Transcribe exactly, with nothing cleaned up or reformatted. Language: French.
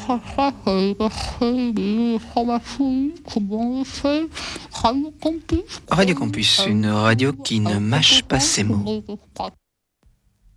à ça, c'est passer des informations, comment on fait, Radio Campus. Radio Campus, une radio qui ne mâche pas ses mots.